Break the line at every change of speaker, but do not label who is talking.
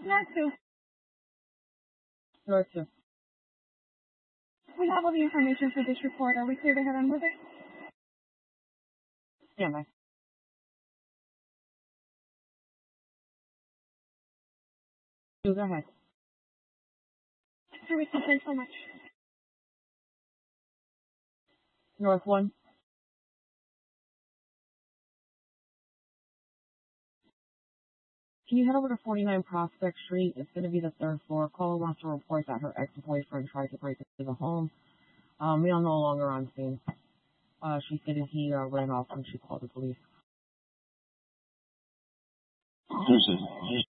North 2.
North 2.
We have all the information for this report. Are we clear to head on with it?
Stand by. Go ahead.
Teresa, thanks so much.
North 1. Can you head over to 49 Prospect Street? It's going to be the 3rd floor. Caller wants to report that her ex-boyfriend tried to break into the home. We are no longer on scene. She said he ran off when she called the police.